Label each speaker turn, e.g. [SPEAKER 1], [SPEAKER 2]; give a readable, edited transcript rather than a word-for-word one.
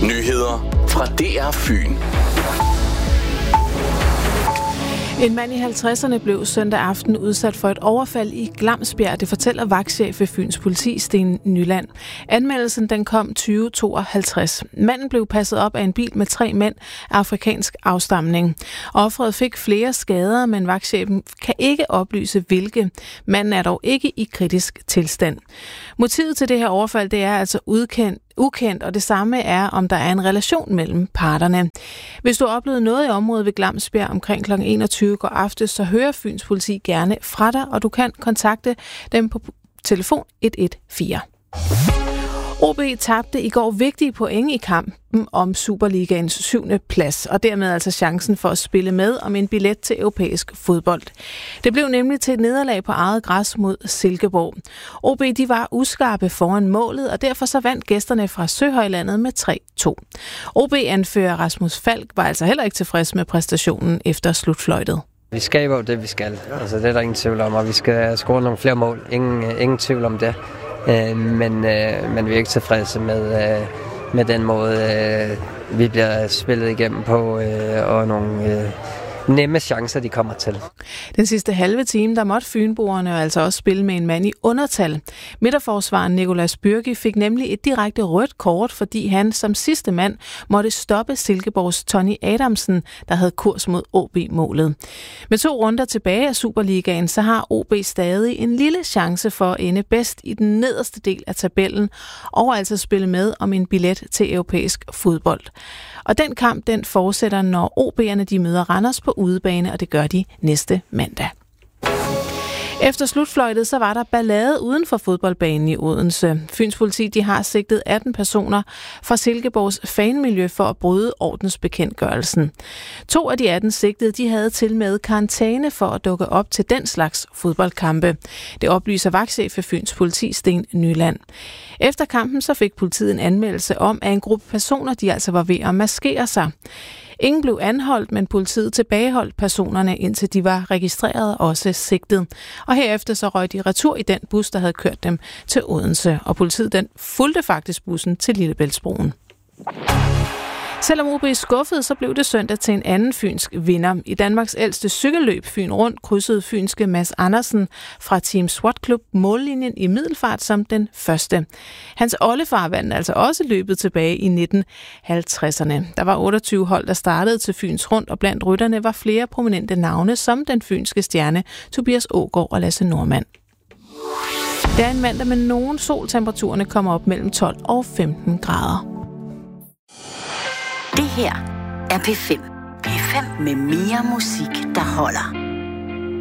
[SPEAKER 1] Nyheder fra DR Fyn.
[SPEAKER 2] En mand i 50'erne blev søndag aften udsat for et overfald i Glamsbjerg. Det fortæller vagtchef ved Fyns Politi, Sten Nyland. Anmeldelsen den kom 2052. Manden blev passet op af en bil med 3 mænd af afrikansk afstamning. Offeret fik flere skader, men vagtchefen kan ikke oplyse hvilke. Manden er dog ikke i kritisk tilstand. Motivet til det her overfald det er altså ukendt, og det samme er, om der er en relation mellem parterne. Hvis du har oplevet noget i området ved Glamsbjerg omkring kl. 21 går aftes, så hører Fyns Politi gerne fra dig, og du kan kontakte dem på telefon 114. OB tabte i går vigtige point i kampen om Superligaens 7. plads, og dermed altså chancen for at spille med om en billet til europæisk fodbold. Det blev nemlig til et nederlag på eget græs mod Silkeborg. OB de var uskarpe foran målet, og derfor så vandt gæsterne fra Søhøjlandet med 3-2. OB-anfører Rasmus Falk var altså heller ikke tilfreds med præstationen efter slutfløjtet.
[SPEAKER 3] Vi skaber jo det, vi skal. Altså, det er der ingen tvivl om, og vi skal score nogle flere mål. Ingen tvivl om det. Men vi er ikke tilfredse med den måde, vi bliver spillet igennem på, og nogle nemme chancer, de kommer til.
[SPEAKER 2] Den sidste halve time, der måtte fynboerne altså også spille med en mand i undertal. Midterforsvaren Nicolas Bürgi fik nemlig et direkte rødt kort, fordi han som sidste mand måtte stoppe Silkeborgs Tony Adamsen, der havde kurs mod OB-målet. Med 2 runder tilbage af Superligaen, så har OB stadig en lille chance for at ende bedst i den nederste del af tabellen, og altså spille med om en billet til europæisk fodbold. Og den kamp, den fortsætter, når OB'erne de møder Randers på udebane, og det gør de næste mandag. Efter slutfløjtet, så var der ballade uden for fodboldbanen i Odense. Fyns Politi de har sigtet 18 personer fra Silkeborgs fanmiljø for at bryde ordensbekendtgørelsen. 2 af de 18 sigtede, de havde til med karantæne for at dukke op til den slags fodboldkampe. Det oplyser vagtchef ved Fyns Politi, Sten Nyland. Efter kampen så fik politiet en anmeldelse om, at en gruppe personer, de altså var ved at maskere sig. Ingen blev anholdt, men politiet tilbageholdt personerne, indtil de var registreret og også sigtet. Og herefter så røg de retur i den bus, der havde kørt dem til Odense. Og politiet den fulgte faktisk bussen til Lillebæltsbroen. Selvom OB skuffede, så blev det søndag til en anden fynsk vinder. I Danmarks ældste cykelløb Fyn Rundt krydsede fynske Mads Andersen fra Team SWAT Club mållinjen i Middelfart som den første. Hans oldefar vandt altså også løbet tilbage i 1950'erne. Der var 28 hold, der startede til Fyns Rundt, og blandt rytterne var flere prominente navne, som den fynske stjerne Tobias Aagaard og Lasse Norman. Det er en mandag med nogle soltemperaturerne kommer op mellem 12 og 15 grader.
[SPEAKER 4] Det her er P5. P5 med mere musik, der holder.